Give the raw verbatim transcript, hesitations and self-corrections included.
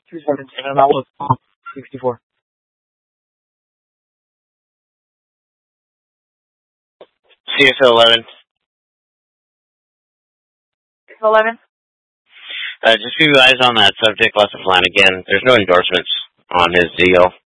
two seven seven, that was sixty-four. C S L eleven. eleven. Uh, just keep your eyes on that subject, Lester Flanagan. There's no endorsements on his deal.